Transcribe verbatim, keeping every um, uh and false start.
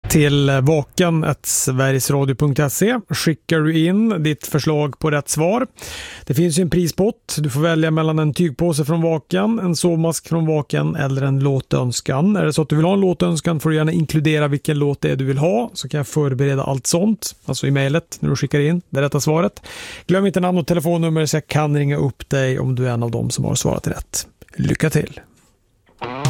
till vaken at sverigesradio punkt se. Skickar du in ditt förslag på rätt svar. Det finns ju en prispott. Du får välja mellan en tygpåse från Vaken, en sovmask från Vaken eller en låtönskan. Är det så att du vill ha en låtönskan får du gärna inkludera vilken låt det är du vill ha, så kan jag förbereda allt sånt, alltså i mejlet när du skickar in det rätta svaret. Glöm inte namn och telefonnummer så jag kan ringa upp dig om du är en av dem som har svarat rätt. Lycka till!